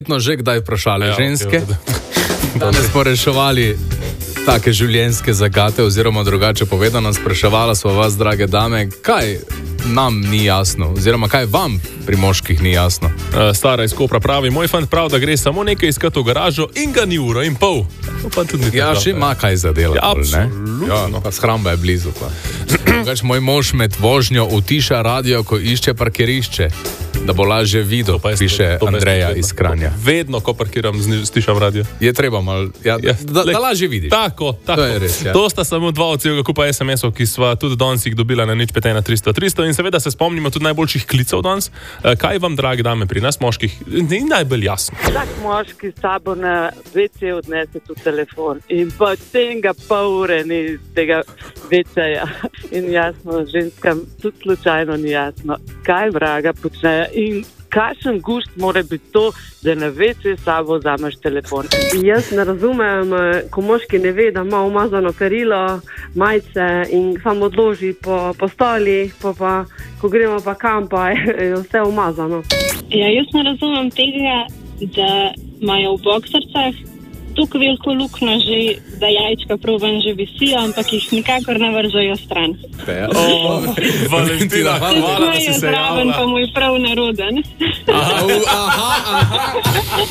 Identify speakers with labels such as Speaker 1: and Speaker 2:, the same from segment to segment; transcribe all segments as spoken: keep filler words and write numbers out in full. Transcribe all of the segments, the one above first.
Speaker 1: verjetno že kdaj vprašali
Speaker 2: ja,
Speaker 1: ženske.
Speaker 2: Okay,
Speaker 1: Danes smo reševali take življenjske zagate, oziroma drugače povedano, spraševala smo vas, drage dame, kaj nam ni jasno, oziroma kaj vam pri moških ni jasno.
Speaker 2: Stara iz Kopra pravi, moj fant prav, da gre samo nekaj iskat v garažo in ga ni uro in pol. Pa tudi
Speaker 1: ja, še ima kaj za delati.
Speaker 2: Ja, absolutno.
Speaker 1: Ja, pa shramba je blizu. Kač, moj mož med vožnjo utiša radio, ko išče parkirišče, da bo lažje videl, piše Andreja iz Kranja.
Speaker 2: Vedno, ko parkiram, stišam radio.
Speaker 1: Je treba malo, ja, ja, da, da lažje vidiš.
Speaker 2: Tako, tako.
Speaker 1: To je res, ja.
Speaker 2: To sta samo dva od celega kupa es em esov, ki sva tudi danes jih dobila na nič pet ena tristo tristo in seveda se spomnimo tudi najboljših klicev danes. Kaj vam, dragi dame, pri nas moških ni najbolj jasno?
Speaker 3: Vsak moški s sabo na ve ce odnese tudi telefon in potem ga pol ure ni iz tega ve ceja. In jasno, ženskam tudi slučajno ni jasno, kaj vraga počnejo in kakšen gust mora biti to, da na ve ce s sabo vzameš telefon.
Speaker 4: Jaz ne razumem, ko moški ne ve, da ima umazano perilo, majice in samo odloži po, po stoli, pa, pa ko gremo pa kam, pa je vse umazano.
Speaker 5: Ja, jaz ne razumem tega, da imajo v boksarcah tako veliko luknjo že, da jajčka proban že visijo, ampak jih nikakor ne vržajo stran.
Speaker 2: Oh, Valentina, hvala, da si se
Speaker 5: javila. Pa moj prav naroden.
Speaker 1: Aha, aha, aha.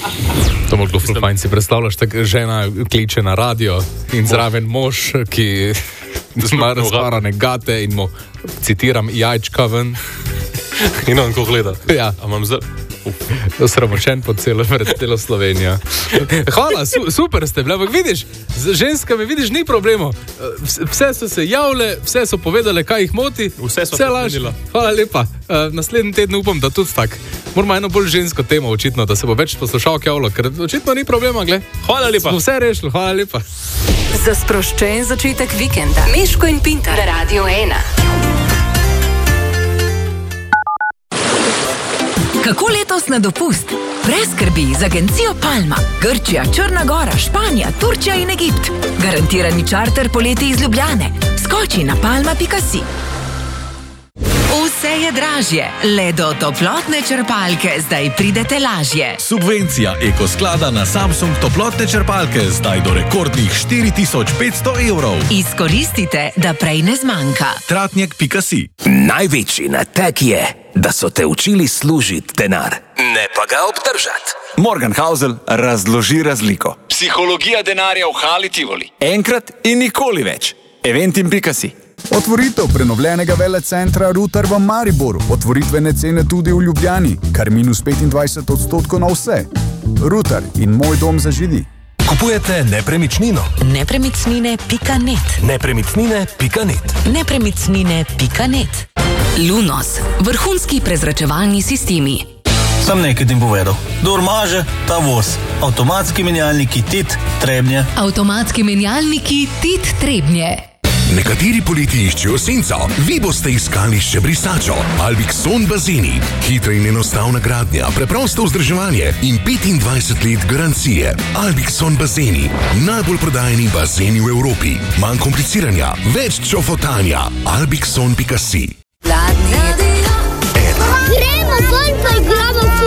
Speaker 1: To mož bilo fajn, si predstavljaš, tako žena kliče na radio in zraven mož, ki ima razvarane gate in mu, citiram, jajčka ven.
Speaker 2: In on ko gleda.
Speaker 1: Ja.
Speaker 2: A imam zdaj...
Speaker 1: Osramočen po celo, celo Slovenijo. Hvala, su, super ste bili, ampak vidiš, z ženskami vidiš, ni problemov. Vse so se javile, vse so povedale, kaj jih moti.
Speaker 2: Vse so
Speaker 1: vse lažilo. Hvala lepa. Naslednji teden upam, da tudi tak. Moramo eno bolj žensko temo očitno, da se bo več poslušalk javilo, ker očitno ni problema, gled.
Speaker 2: Hvala lepa.
Speaker 1: Smo vse rešili, hvala lepa.
Speaker 6: Za sproščen začetek vikenda. Meško in Pintar na Radio ena. Kako letos na dopust? Brez skrbi z agencijo Palma. Grčija, Črna Gora, Španija, Turčija in Egipt. Garantirani čarter poleti iz Ljubljane. Skoči na palma pika si. Vse je dražje, le do toplotne črpalke zdaj pridete lažje.
Speaker 7: Subvencija Eko sklada na Samsung toplotne črpalke zdaj do rekordnih štiri tisoč petsto evrov.
Speaker 6: Izkoristite, da prej ne zmanjka.
Speaker 7: Tratnjak pika si.
Speaker 8: Največji natek je, da so te učili služiti denar, ne pa ga obdržati.
Speaker 9: Morgan Housel razloži razliko.
Speaker 8: Psihologija denarja v Hali Tivoli.
Speaker 9: Enkrat in nikoli več. Eventim pika si.
Speaker 10: Otvoritev prenovljenega velecentra Rutar v Mariboru. Otvoritvene cene tudi v Ljubljani, kar minus petindvajset odstotkov na vse. Rutar in moj dom zažidi.
Speaker 11: Kupujete nepremičnino.
Speaker 6: Nepremičnine pika net.
Speaker 11: Nepremičnine pika net.
Speaker 6: Nepremičnine pika net. Lunos. Vrhunski prezračevalni sistemi.
Speaker 12: Sam nekaj tim povedal. Dor maže, ta voz. Avtomatski menjalniki Tit Trebnje.
Speaker 6: Avtomatski menjalniki Tit Trebnje.
Speaker 11: Nekateri poleti iščejo senco, vi boste iskali še brisačo. Albixon bazeni. Hitra in enostavna gradnja, preprosto vzdrževanje in petindvajset let garancije. Albixon bazeni. Najbolj prodajeni bazeni v Evropi. Manj kompliciranja, več čofotanja. albixon pika si.
Speaker 13: Gremo ven pa igramo